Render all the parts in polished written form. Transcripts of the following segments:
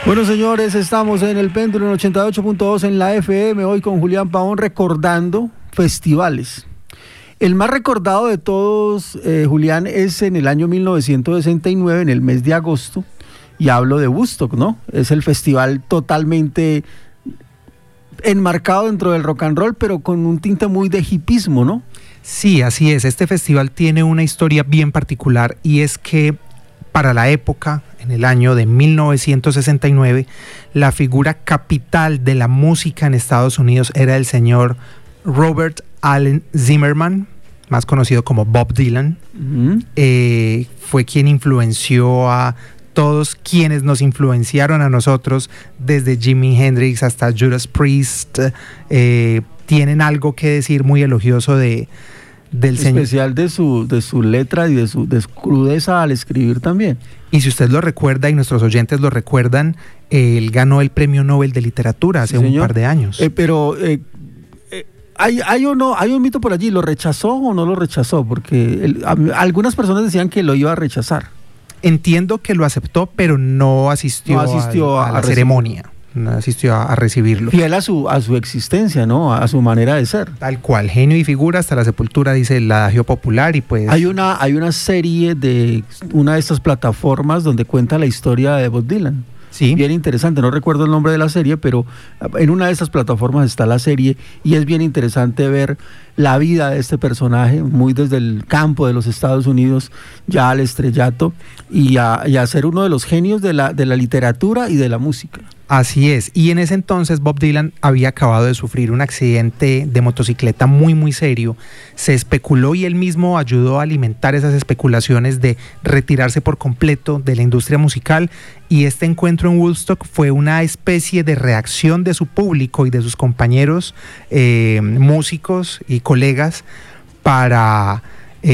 Bueno, señores, estamos en el Péndulo en 88.2 en la FM, hoy con Julián Pavón recordando festivales. El más recordado de todos, Julián, es en el año 1969, en el mes de agosto, y hablo de Woodstock, ¿no? Es el festival totalmente enmarcado dentro del rock and roll, pero con un tinte muy de hipismo, ¿no? Sí, así es. Este festival tiene una historia bien particular, y es que para la época, en el año de 1969, la figura capital de la música en Estados Unidos era el señor Robert Allen Zimmerman, más conocido como Bob Dylan. Fue quien influenció a todos quienes nos influenciaron a nosotros, desde Jimi Hendrix hasta Judas Priest. Tienen algo que decir muy elogioso del señor. Especial de su letra y de su crudeza al escribir también. Y si usted lo recuerda y nuestros oyentes lo recuerdan, él ganó el Premio Nobel de Literatura hace un par de años. Hay un mito por allí, ¿lo rechazó o no lo rechazó? Porque algunas personas decían que lo iba a rechazar. Entiendo que lo aceptó, pero no asistió a la ceremonia. No asistió a recibirlo. Fiel a su existencia, ¿no? A su manera de ser. Tal cual, genio y figura hasta la sepultura, dice el adagio popular, y pues... Hay una serie de una de estas plataformas donde cuenta la historia de Bob Dylan. Sí. Bien interesante, no recuerdo el nombre de la serie, pero en una de esas plataformas está la serie, y es bien interesante ver la vida de este personaje, muy desde el campo de los Estados Unidos, ya al estrellato, y a ser uno de los genios de la literatura y de la música. Así es, y en ese entonces Bob Dylan había acabado de sufrir un accidente de motocicleta muy muy serio. Se especuló, y él mismo ayudó a alimentar esas especulaciones, de retirarse por completo de la industria musical, y este encuentro en Woodstock fue una especie de reacción de su público y de sus compañeros músicos y colegas para,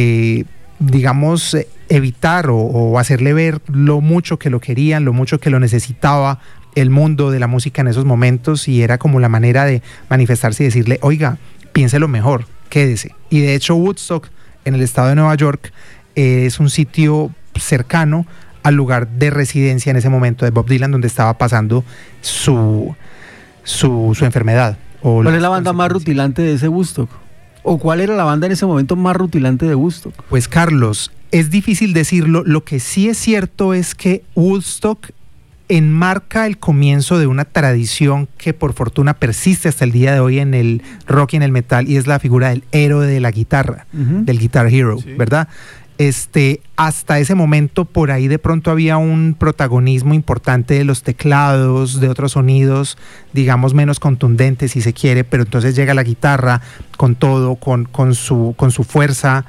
digamos, evitar o hacerle ver lo mucho que lo querían, lo mucho que lo necesitaba el mundo de la música en esos momentos, y era como la manera de manifestarse y decirle: oiga, piénselo mejor, quédese. Y de hecho Woodstock, en el estado de Nueva York, es un sitio cercano al lugar de residencia en ese momento de Bob Dylan, donde estaba pasando su enfermedad. ¿Cuál es la banda más rutilante de ese Woodstock? ¿O cuál era la banda en ese momento más rutilante de Woodstock? Pues Carlos, es difícil decirlo. Lo que sí es cierto es que Woodstock enmarca el comienzo de una tradición que por fortuna persiste hasta el día de hoy en el rock y en el metal, y es la figura del héroe de la guitarra, del Guitar Hero, sí, ¿verdad? Hasta ese momento por ahí de pronto había un protagonismo importante de los teclados, de otros sonidos, digamos, menos contundentes si se quiere, pero entonces llega la guitarra con todo, con su fuerza,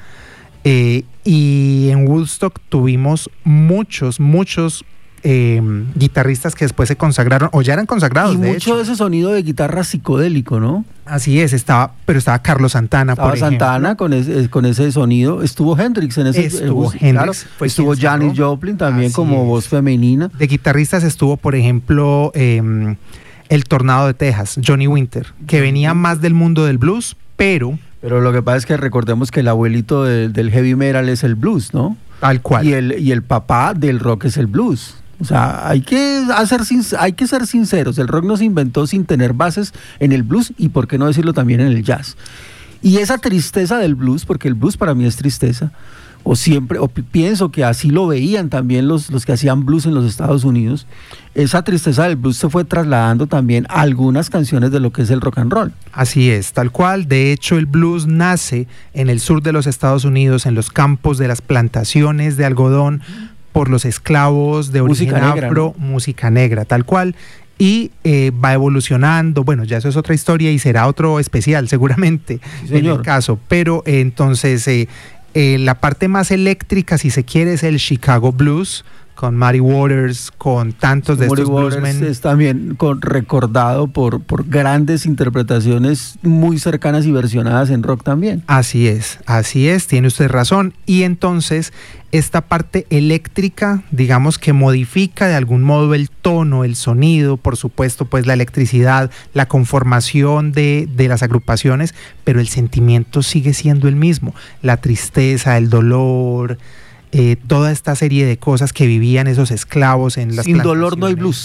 y en Woodstock tuvimos muchos guitarristas que después se consagraron o ya eran consagrados. Y mucho de ese sonido de guitarra psicodélico, ¿no? Así es, estaba Carlos Santana, por ejemplo. Santana con ese sonido. Estuvo Hendrix en ese. Estuvo Janis Joplin también como voz femenina. De guitarristas estuvo, por ejemplo, el Tornado de Texas, Johnny Winter, que venía más del mundo del blues, pero lo que pasa es que recordemos que el abuelito del heavy metal es el blues, ¿no? Tal cual. Y el papá del rock es el blues. O sea, hay que ser sinceros, el rock no se inventó sin tener bases en el blues, y por qué no decirlo también en el jazz. Y esa tristeza del blues, porque el blues para mí es tristeza, o pienso que así lo veían también los que hacían blues en los Estados Unidos, esa tristeza del blues se fue trasladando también a algunas canciones de lo que es el rock and roll. Así es, tal cual. De hecho, el blues nace en el sur de los Estados Unidos, en los campos de las plantaciones de algodón, por los esclavos de origen afro, música negra, tal cual, y va evolucionando. Bueno, ya eso es otra historia y será otro especial seguramente, sí, en el caso, pero entonces la parte más eléctrica, si se quiere, es el Chicago Blues, con Muddy Waters, con tantos de estos bluesmen. Es también recordado por grandes interpretaciones muy cercanas y versionadas en rock también. Así es, tiene usted razón. Y entonces esta parte eléctrica, digamos que modifica de algún modo el tono, el sonido, por supuesto, pues la electricidad, la conformación de las agrupaciones, pero el sentimiento sigue siendo el mismo, la tristeza, el dolor, toda esta serie de cosas que vivían esos esclavos en las plantaciones. Sin dolor no hay blues.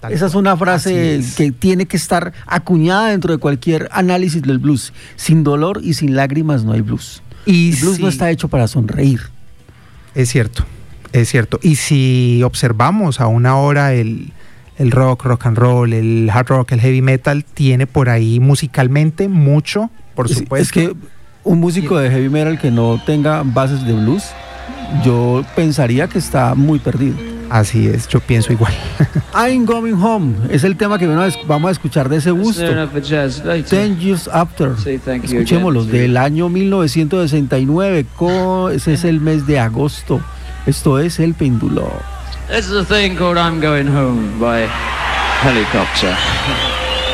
Esa es una frase que tiene que estar acuñada dentro de cualquier análisis del blues. Sin dolor y sin lágrimas no hay blues. Y el blues no está hecho para sonreír. Es cierto, es cierto. Y si observamos aún ahora el rock and roll, el hard rock, el heavy metal, tiene por ahí musicalmente mucho, por supuesto. Es que un músico de heavy metal que no tenga bases de blues, yo pensaría que está muy perdido. Así es, yo pienso igual. I'm Going Home es el tema que vamos a escuchar de ese gusto. 10 Years After. Escuchémoslo, del año 1969. Ese es el mes de agosto. Esto es El Péndulo. This is a thing called I'm Going Home by Helicopter.